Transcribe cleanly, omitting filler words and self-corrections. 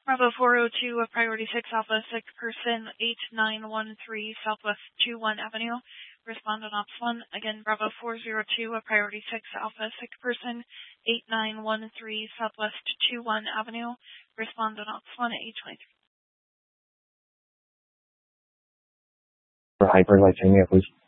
Bravo 402, a priority 6 Alpha, sick person 8913 Southwest 21 Avenue. Respond on Ops 1. Again, Bravo 402, a priority 6 Alpha, sick person 8913 Southwest 21 Avenue. Respond on Ops 1 at 823. For hyperglycemia, please.